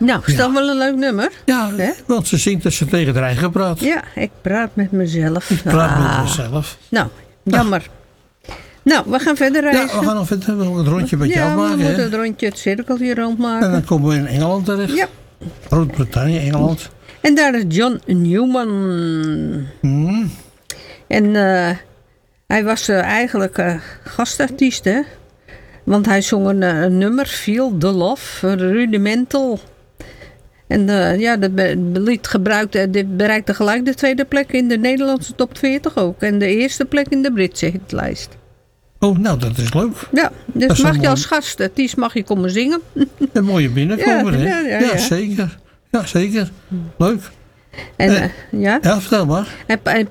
Nou, is dat wel een leuk nummer? Ja, Hè? want ze zingt dat ze tegen haar eigen praat. Ja, ik praat met mezelf. Ik praat met mezelf. Nou, jammer. Nou, we gaan verder reizen. Ja, we gaan nog verder een rondje met jou Ja, maken. we moeten Hè? het rondje, het cirkeltje rondmaken. En dan komen we in Engeland terecht. Ja. Groot-Brittannië, Engeland. En daar is John Newman. Hmm. En hij was eigenlijk gastartiest, hè. Want hij zong een nummer, Feel the Love, Rudimental. En dat lied dit bereikte gelijk de tweede plek in de Nederlandse top 40 ook. En de eerste plek in de Britse hitlijst. Oh, nou, dat is leuk. Ja, dus Dat is mag wel je mooi. als gastartiest mag je komen zingen. Een mooie binnenkomer, Ja, hè? ja. Zeker. Ja, zeker. Leuk. En, ja. Ja, vertel maar. En